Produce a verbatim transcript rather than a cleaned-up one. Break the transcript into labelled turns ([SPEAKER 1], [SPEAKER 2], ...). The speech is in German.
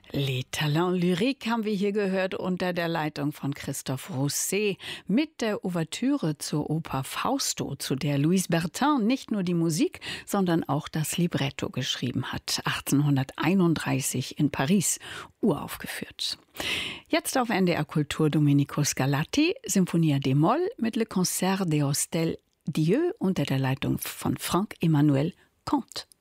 [SPEAKER 1] Les Talents Lyriques haben wir hier gehört unter der Leitung von Christophe Rousset mit der Ouvertüre zur Oper Fausto, zu der Louise Bertin nicht nur die Musik, sondern auch das Libretto geschrieben hat, achtzehnhunderteinunddreißig in Paris uraufgeführt. Jetzt auf N D R Kultur Domenico Scarlatti, Symphonia d-Moll mit Le Concert des Hostels Dieu unter der Leitung von Franck Emmanuel Comte.